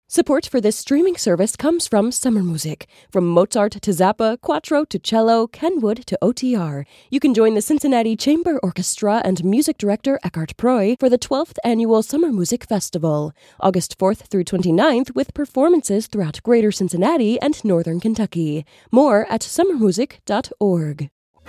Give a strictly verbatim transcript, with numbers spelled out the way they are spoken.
Support for this streaming service comes from Summer Music. From Mozart to Zappa, Quattro to cello, Kenwood to O T R. You can join the Cincinnati Chamber Orchestra and music director Eckhart Proy for the twelfth Annual Summer Music Festival, August fourth through twenty-ninth, with performances throughout Greater Cincinnati and Northern Kentucky. More at summer music dot org.